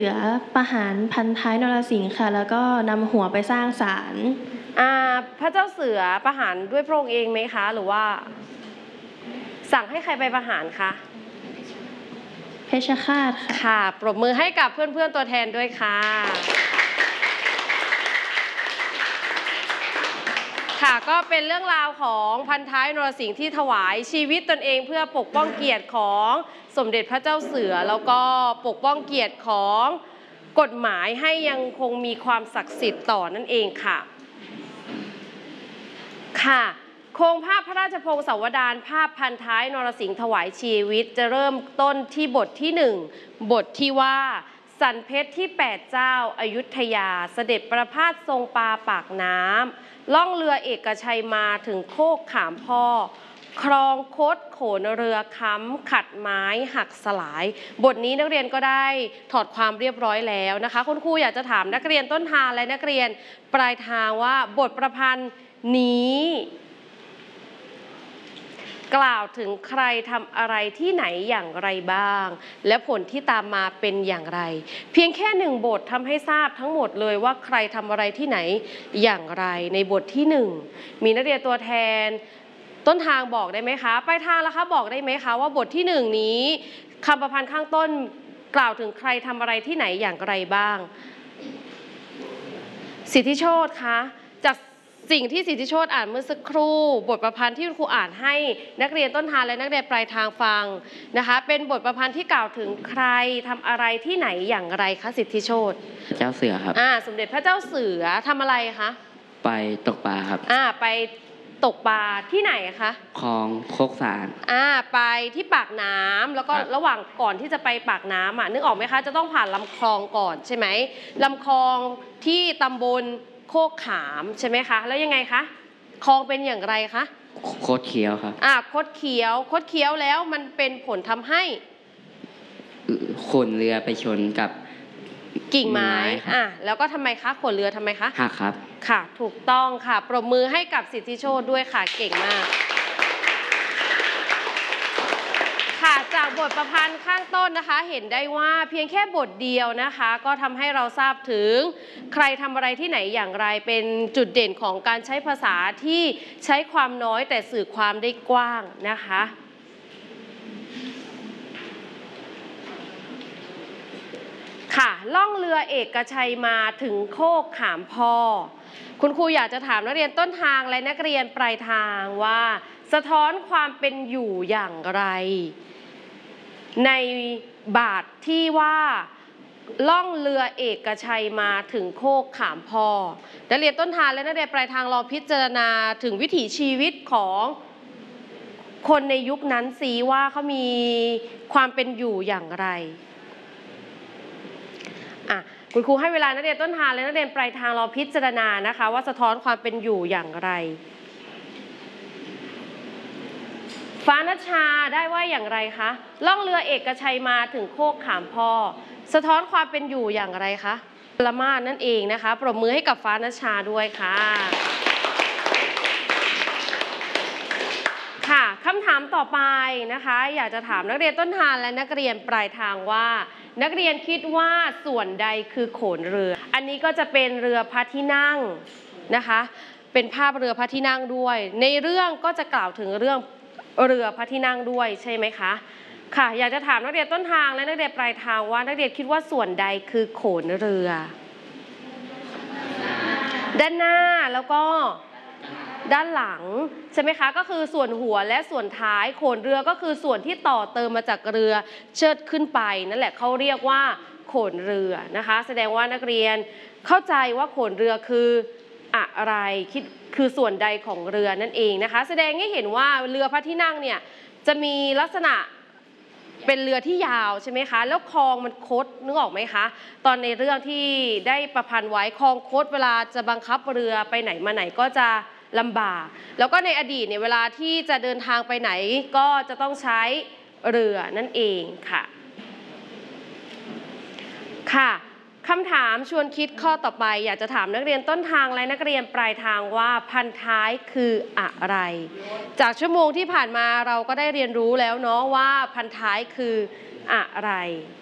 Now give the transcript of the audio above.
เหลือประหารพันท้ายนรสิงห์ค่ะแล้วก็นำหัวไปสร้างศาลพระเจ้าเสือประหารด้วยพระองค์เองไหมคะหรือว่าสั่งให้ใครไปประหารคะเพชฌฆาตค่ะปรบมือให้กับเพื่อนๆตัวแทนด้วยค่ะค่ะก็เป็นเรื่องราวของพันท้ายนรสิงห์ที่ถวายชีวิตตนเองเพื่อปกป้องเกียรติของสมเด็จพระเจ้าเสือแล้วก็ปกป้องเกียรติของกฎหมายให้ยังคงมีความศักดิ์สิทธิ์ต่อนั่นเองค่ะค่ะโครงภาพพระราชพงศาวดารภาพพันท้ายนรสิงห์ถวายชีวิตจะเริ่มต้นที่บทที่1บทที่ว่าสันเพชรที่8เจ้าอยุธยาเสด็จประพาสทรงปาปากน้ำล่องเรือเอกชัยมาถึงโคกขามพ่อครองคดโขนเรือค้ำขัดไม้หักสลายบทนี้นักเรียนก็ได้ถอดความเรียบร้อยแล้วนะคะคุณครูอยากจะถามนักเรียนต้นทางและนักเรียนปลายทางว่าบทประพันธ์นี้กล่าวถึงใครทำอะไรที่ไหนอย่างไรบ้างและผลที่ตามมาเป็นอย่างไรเพียงแค่1บททำให้ทราบทั้งหมดเลยว่าใครทำอะไรที่ไหนอย่างไรในบทที่1มีนักเรียนตัวแทนต้นทางบอกได้ไหมคะปลายทางล่ะคะบอกได้ไหมคะว่าบทที่1นี้คำประพันธ์ข้างต้นกล่าวถึงใครทำอะไรที่ไหนอย่างไรบ้างสิทธิโชติคะจากสิ่งที่สิทธิโชติอ่านเมื่อสักครู่บทประพันธ์ที่คุณครูอ่านให้นักเรียนต้นทางและนักเรียนปลายทางฟังนะคะเป็นบทประพันธ์ที่กล่าวถึงใครทำอะไรที่ไหนอย่างไรคะสิทธิโชติเจ้าเสือครับสมเด็จพระเจ้าเสือทำอะไรคะไปตกปลาครับไปตกปลาที่ไหนคะคลองโคกสารไปที่ปากน้ำแล้วก็ระหว่างก่อนที่จะไปปากน้ำนึกออกไหมคะจะต้องผ่านลำคลองก่อนใช่ไหมลำคลองที่ตำบลโคกขามใช่ไหมคะแล้วยังไงคะคลองเป็นอย่างไรคะคดเคี้ยวครับคดเคี้ยวแล้วมันเป็นผลทำให้ขนเรือไปชนกับกิ่งไม้แล้วก็ทำไมคะขนเรือทำไมคะหักครับค่ะถูกต้องค่ะปรบมือให้กับสิทธิโชติด้วยค่ะเก่งมากค่ะจากบทประพันธ์ข้างต้นนะคะเห็นได้ว่าเพียงแค่บทเดียวนะคะก็ทำให้เราทราบถึงใครทำอะไรที่ไหนอย่างไรเป็นจุดเด่นของการใช้ภาษาที่ใช้ความน้อยแต่สื่อความได้กว้างนะคะค่ะล่องเรือเอกชัยมาถึงโคกขามพ่อคุณครูอยากจะถามนักเรียนต้นทางและนักเรียนปลายทางว่าสะท้อนความเป็นอยู่อย่างไรในบาทที่ว่าล่องเรือเอกชัยมาถึงโคกขามพ่อนักเรียนต้นทางและนักเรียนปลายทางเราพิจารณาถึงวิถีชีวิตของคนในยุคนั้นสิว่าเขามีความเป็นอยู่อย่างไรคุณครูให้เวลานักเรียนต้นทางและนักเรียนปลายทางเราพิจารณานะคะว่าสะท้อนความเป็นอยู่อย่างไรฟ้าณชาได้ว่าอย่างไรคะล่องเรือเอกชัยมาถึงโคกขามพ่อสะท้อนความเป็นอยู่อย่างไรคะละมาดนั่นเองนะคะปรบมือให้กับฟ้าณชาด้วยค่ะค่ะคำถามต่อไปนะคะอยากจะถามนักเรียนต้นทางและนักเรียนปลายทางว่านักเรียนคิดว่าส่วนใดคือโขนเรืออันนี้ก็จะเป็นเรือพระที่นั่งนะคะเป็นภาพเรือพระที่นั่งด้วยในเรื่องก็จะกล่าวถึงเรื่องเรือพระที่นั่งด้วยใช่ไหมคะค่ะอยากจะถามนักเรียนต้นทางและนักเรียนปลายทางว่านักเรียนคิดว่าส่วนใดคือโขนเรือด้านหน้าแล้วก็ด้านหลังใช่ไหมคะก็คือส่วนหัวและส่วนท้ายโขนเรือก็คือส่วนที่ต่อเติมมาจากเรือเชิดขึ้นไปนั่นแหละเขาเรียกว่าโขนเรือนะคะแสดงว่านักเรียนเข้าใจว่าโขนเรือคืออะไรคิดคือส่วนใดของเรือนั่นเองนะคะแสดงให้เห็นว่าเรือพระที่นั่งเนี่ยจะมีลักษณะเป็นเรือที่ยาวใช่ไหมคะแล้วคลองมันคดนึกออกไหมคะตอนในเรื่องที่ได้ประพันธ์ไว้คลองคดเวลาจะบังคับเรือไปไหนมาไหนก็จะลำบากแล้วก็ในอดีตเนี่ยเวลาที่จะเดินทางไปไหนก็จะต้องใช้เรือนั่นเองค่ะคำถามชวนคิดข้อต่อไปอยากจะถามนักเรียนต้นทางและนักเรียนปลายทางว่าพันท้ายคืออะไรจากชั่วโมงที่ผ่านมาเราก็ได้เรียนรู้แล้วเนาะว่าพันท้ายคืออะไร